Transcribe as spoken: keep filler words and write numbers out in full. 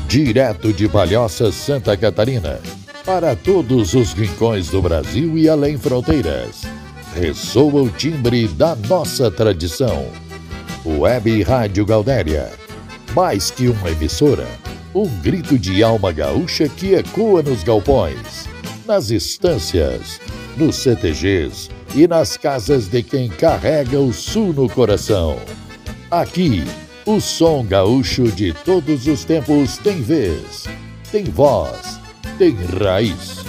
Direto de Palhoça, Santa Catarina, para todos os rincões do Brasil e além fronteiras, ressoa o timbre da nossa tradição. Web Rádio Gaudéria, mais que uma emissora, um grito de alma gaúcha que ecoa nos galpões, nas estâncias, nos C T Gs e nas casas de quem carrega o sul no coração. Aqui, o som gaúcho de todos os tempos tem vez, tem voz, tem raiz.